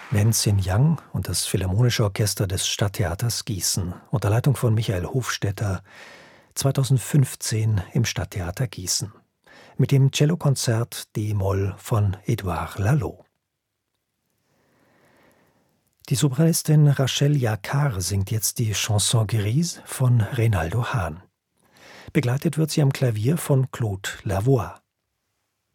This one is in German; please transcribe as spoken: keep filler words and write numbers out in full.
Wenzin Yang und das Philharmonische Orchester des Stadttheaters Gießen unter Leitung von Michael Hofstetter, zweitausendfünfzehn im Stadttheater Gießen. Mit dem Cellokonzert D-Moll von Edouard Laloux. Die Sopranistin Rachel Jacquard singt jetzt die Chanson Grise von Reynaldo Hahn. Begleitet wird sie am Klavier von Claude Lavoie.